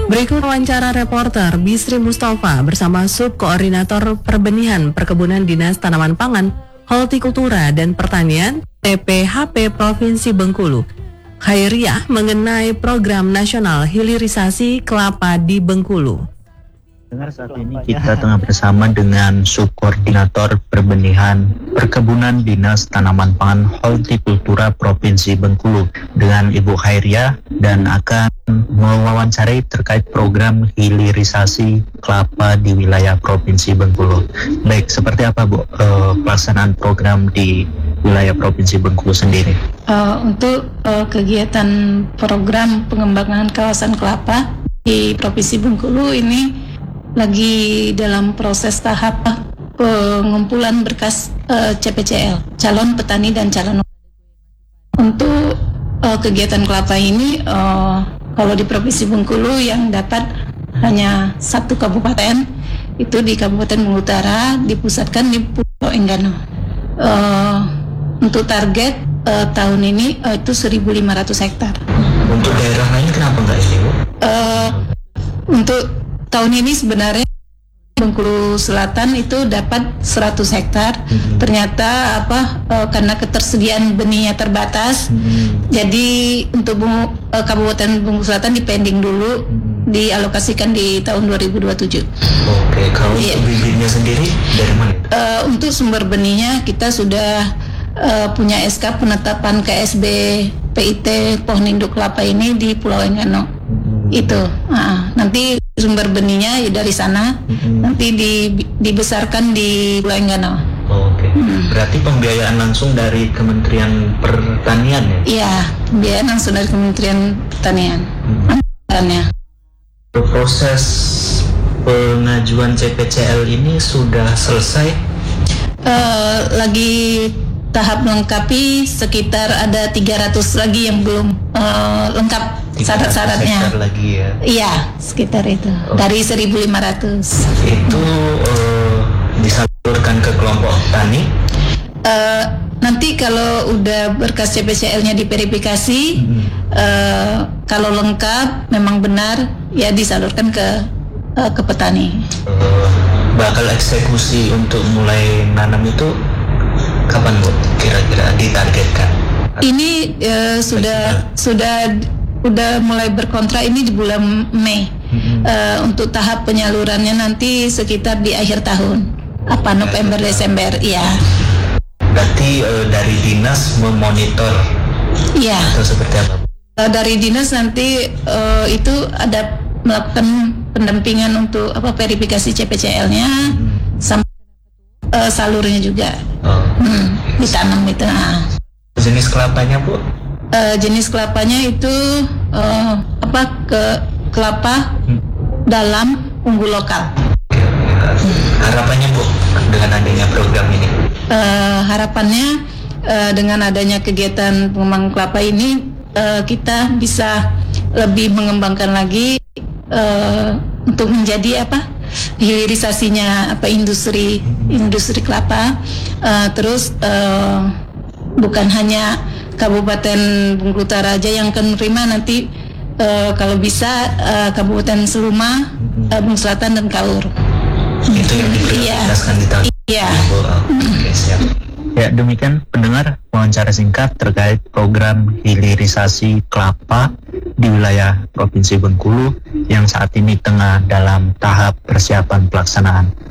Berikut wawancara reporter Bisri Mustafa bersama Subkoordinator Perbenihan Perkebunan Dinas Tanaman Pangan, Hortikultura dan Pertanian TPHP Provinsi Bengkulu, Khairiah, mengenai program nasional hilirisasi kelapa di Bengkulu. Dengar, saat ini kita tengah bersama dengan Subkoordinator Perbenihan Perkebunan Dinas Tanaman Pangan Hortikultura Provinsi Bengkulu dengan Ibu Khairiah dan akan mewawancarai terkait program hilirisasi kelapa di wilayah Provinsi Bengkulu. Baik, seperti apa Bu pelaksanaan program di wilayah Provinsi Bengkulu sendiri? Untuk kegiatan program pengembangan kawasan kelapa di Provinsi Bengkulu ini lagi dalam proses tahap pengumpulan berkas CPCL, calon petani dan calon. Untuk kegiatan kelapa ini kalau di Provinsi Bengkulu yang dapat hanya satu kabupaten, itu di Kabupaten Bengkulu Utara, dipusatkan di Pulau Enggano. Untuk target tahun ini itu 1.500 hektar. Untuk daerah lain kenapa enggak ini Bu? Untuk tahun ini sebenarnya Bengkulu Selatan itu dapat 100 hektar. Ternyata karena ketersediaan benihnya terbatas, jadi untuk Kabupaten Bengkulu Selatan dipending dulu, dialokasikan di tahun 2027. Oke, kalau untuk bibitnya sendiri dari mana? Untuk sumber benihnya kita sudah punya SK penetapan KSB PIT pohon induk kelapa ini di Pulau Enggano. Itu nanti sumber benihnya dari sana, nanti dibesarkan di Pulau Enggano. Oke. Berarti pembiayaan langsung dari Kementerian Pertanian ya? Iya, pembiayaan langsung dari Kementerian Pertanian. Proses pengajuan CPCL ini sudah selesai? Lagi tahap melengkapi, sekitar ada 300 lagi yang belum lengkap syarat-syaratnya. Lagi ya? Iya, sekitar itu. Dari 1.500. Itu disalurkan ke kelompok tani? Nanti kalau udah berkas CPCL-nya diverifikasi, kalau lengkap, memang benar, ya disalurkan ke petani. Bakal eksekusi untuk mulai nanam itu kapan Bu? Kira-kira ditargetkan? Ini sudah mulai berkontrak ini di bulan Mei. Untuk tahap penyalurannya nanti sekitar di akhir tahun, November Desember, ya. Berarti dari dinas memonitor, ya. Atau seperti apa? Dari dinas nanti itu ada melakukan pendampingan untuk verifikasi CPCL-nya, sampai salurnya juga ditanam itu. Jenis kelapanya Bu? Jenis kelapanya itu kelapa dalam unggul lokal. Harapannya Bu dengan adanya program ini? Harapannya dengan adanya kegiatan pengembangan kelapa ini kita bisa lebih mengembangkan lagi untuk menjadi hilirisasinya industri kelapa. Terus bukan hanya Kabupaten Bengkulu Utara aja yang akan menerima, nanti kalau bisa Kabupaten Seluma, Bengkulu Selatan dan Kaur. Itu yang diprioritaskan di tahun. Iya. Oke, siap. Ya, demikian pendengar wawancara singkat terkait program hilirisasi kelapa di wilayah Provinsi Bengkulu yang saat ini tengah dalam tahap persiapan pelaksanaan.